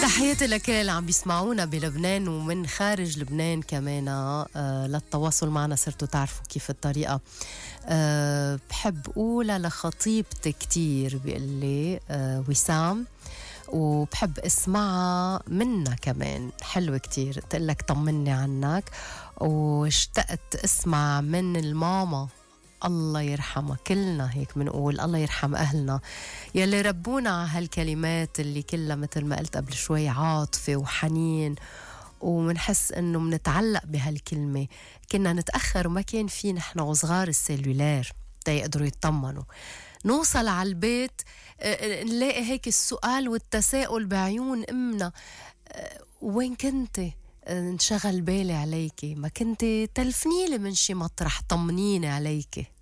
تحياتي لكل اللي عم بيسمعونا بلبنان ومن خارج لبنان كمان. للتواصل معنا صرتوا تعرفوا كيف الطريقة. بحب أقولها لخطيبتي كتير، بيقول لي وسام، وبحب اسمعها منا كمان، حلوة كتير، تقلك طمني عنك. واشتقت اسمع من الماما، الله يرحمها، كلنا هيك منقول الله يرحم أهلنا يلي ربونا على هالكلمات اللي كلها مثل ما قلت قبل شوي عاطفة وحنين، ومنحس انه منتعلق بهالكلمة. كنا نتأخر وما كان في نحن وصغار السيلولار تيقدروا يطمنوا. نوصل على البيت نلاقي هيك السؤال والتساؤل بعيون امنا، وين كنتي؟ انشغل بالي عليكي، ما كنتي تلفنيلي من شي مطرح، طمنيني عليكي.